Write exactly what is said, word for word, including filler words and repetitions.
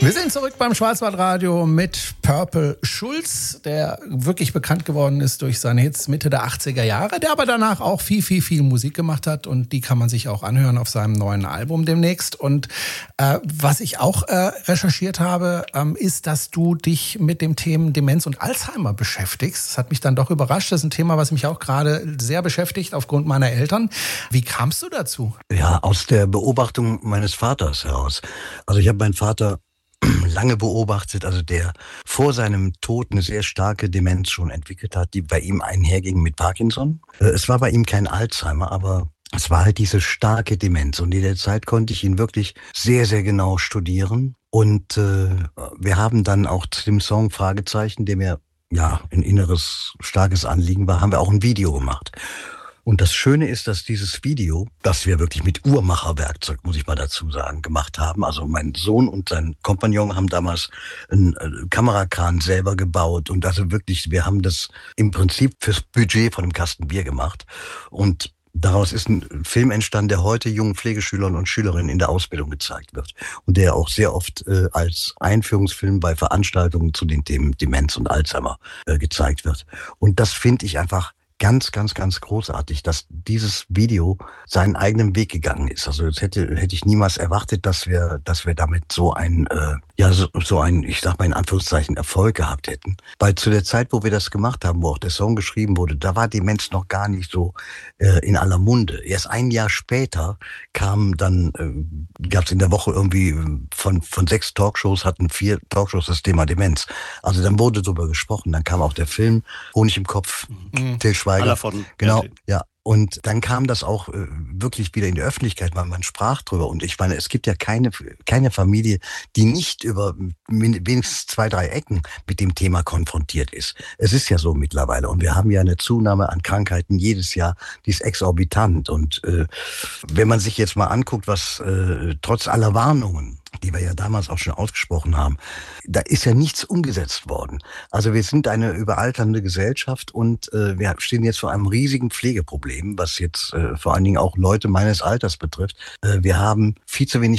Wir sind zurück beim Schwarzwaldradio mit Purple Schulz, der wirklich bekannt geworden ist durch seine Hits Mitte der achtziger Jahre, der aber danach auch viel, viel, viel Musik gemacht hat und die kann man sich auch anhören auf seinem neuen Album demnächst. Und äh, was ich auch äh, recherchiert habe, ähm, ist, dass du dich mit dem Themen Demenz und Alzheimer beschäftigst. Das hat mich dann doch überrascht. Das ist ein Thema, was mich auch gerade sehr beschäftigt aufgrund meiner Eltern. Wie kamst du dazu? Ja, aus der Beobachtung meines Vaters heraus. Also ich habe meinen Vater lange beobachtet, also der vor seinem Tod eine sehr starke Demenz schon entwickelt hat, die bei ihm einherging mit Parkinson. Es war bei ihm kein Alzheimer, aber es war halt diese starke Demenz. Und in der Zeit konnte ich ihn wirklich sehr, sehr genau studieren. Und äh, wir haben dann auch zu dem Song Fragezeichen, der mir ja ein inneres, starkes Anliegen war, haben wir auch ein Video gemacht. Und das Schöne ist, dass dieses Video, das wir wirklich mit Uhrmacherwerkzeug, muss ich mal dazu sagen, gemacht haben. Also mein Sohn und sein Kompagnon haben damals einen Kamerakran selber gebaut. Und also wirklich, wir haben das im Prinzip fürs Budget von einem Kasten Bier gemacht. Und daraus ist ein Film entstanden, der heute jungen Pflegeschülern und Schülerinnen in der Ausbildung gezeigt wird. Und der auch sehr oft äh, als Einführungsfilm bei Veranstaltungen zu den Themen Demenz und Alzheimer äh, gezeigt wird. Und das finde ich einfach ganz, ganz, ganz großartig, dass dieses Video seinen eigenen Weg gegangen ist. Also jetzt hätte hätte ich niemals erwartet, dass wir, dass wir damit so ein, äh, ja so, so ein, ich sag mal in Anführungszeichen Erfolg gehabt hätten. Weil zu der Zeit, wo wir das gemacht haben, wo auch der Song geschrieben wurde, da war Demenz noch gar nicht so äh, in aller Munde. Erst ein Jahr später kam dann, äh, gab es in der Woche irgendwie von von sechs Talkshows hatten vier Talkshows das Thema Demenz. Also dann wurde darüber gesprochen. Dann kam auch der Film Honig im Kopf, mhm. Til Schweiger. Von, genau, ja. Und dann kam das auch äh, wirklich wieder in die Öffentlichkeit, weil man sprach drüber. Und ich meine, es gibt ja keine keine Familie, die nicht über wenigstens zwei, drei Ecken mit dem Thema konfrontiert ist. Es ist ja so mittlerweile. Und wir haben ja eine Zunahme an Krankheiten jedes Jahr, die ist exorbitant. Und äh, wenn man sich jetzt mal anguckt, was äh, trotz aller Warnungen, die wir ja damals auch schon ausgesprochen haben, da ist ja nichts umgesetzt worden. Also wir sind eine überalternde Gesellschaft und äh, wir stehen jetzt vor einem riesigen Pflegeproblem, was jetzt äh, vor allen Dingen auch Leute meines Alters betrifft. Äh, wir haben viel zu wenig